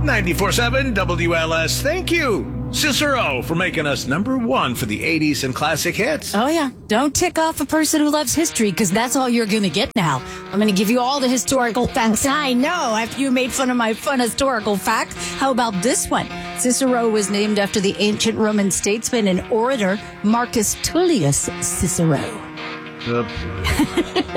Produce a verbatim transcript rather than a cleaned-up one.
ninety-four seven W L S. Thank you, Cicero, for making us number one for the eighties and classic hits. Oh, yeah. Don't tick off a person who loves history, because that's all you're going to get now. I'm going to give you all the historical facts. I know, after you made fun of my fun historical fact, how about this one? Cicero was named after the ancient Roman statesman and orator Marcus Tullius Cicero. Uh,